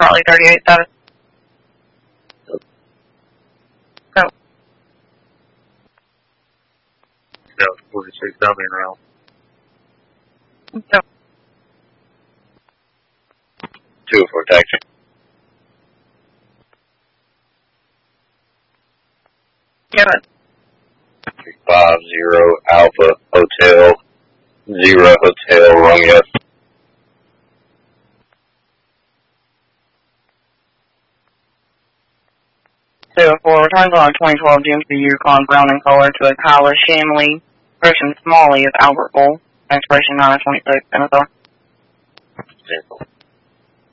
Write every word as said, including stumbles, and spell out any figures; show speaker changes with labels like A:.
A: Charlie thirty-eight status. Go.
B: Go, forty-six, I'll be around.
A: Go.
B: two oh four taxi.
A: Give it.
B: five zero Alpha Hotel, zero Hotel Romeo.
A: two oh four, return to our twenty twelve G M C Yukon brown in color to a Tyler Shanley, Christian Smalley of Albert Bull, expiration nine twenty-six, N S R.